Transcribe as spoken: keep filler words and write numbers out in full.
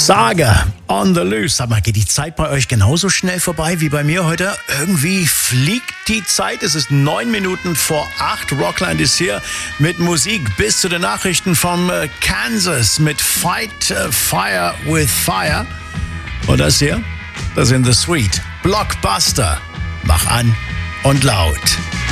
Saga on the Loose. Sag mal, geht die Zeit bei euch genauso schnell vorbei wie bei mir heute? Irgendwie fliegt die Zeit. Es ist neun Minuten vor acht. Rockland ist hier mit Musik bis zu den Nachrichten vom äh, Kansas mit Fight äh, Fire with Fire. Und das hier, das sind The Sweet. Blockbuster. Mach an und laut.